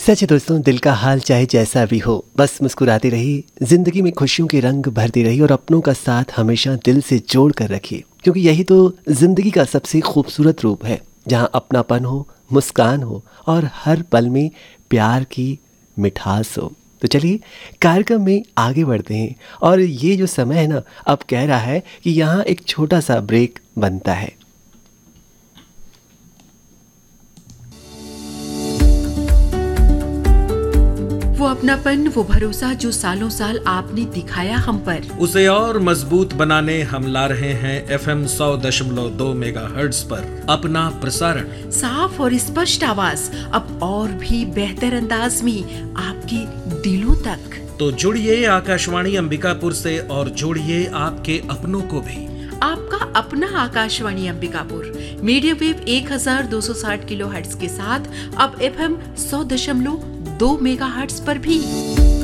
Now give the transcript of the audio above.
सच है दोस्तों, दिल का हाल चाहे जैसा भी हो, बस मुस्कुराती रही, जिंदगी में खुशियों के रंग भरती रही और अपनों का साथ हमेशा दिल से जोड़ कर रखिए, क्योंकि यही तो जिंदगी का सबसे खूबसूरत रूप है, जहाँ अपनापन हो, मुस्कान हो और हर पल में प्यार की मिठास हो। तो चलिए कार्यक्रम में आगे बढ़ते हैं और ये जो समय है ना, अब कह रहा है कि यहाँ एक छोटा सा ब्रेक बनता है। वो अपनापन, वो भरोसा जो सालों साल आपने दिखाया हम पर, उसे और मजबूत बनाने हम ला रहे हैं FM 100.2 मेगाहर्ट्ज पर अपना प्रसारण। साफ और स्पष्ट आवाज अब और भी बेहतर अंदाज में आपके दिलों तक। तो जुड़िए आकाशवाणी अंबिकापुर से और जोड़िए आपके अपनों को भी। आपका अपना Akashvani Ambikapur medium wave 1260 kilohertz के साथ अब FM 100.2 मेगाहर्ट्ज पर भी।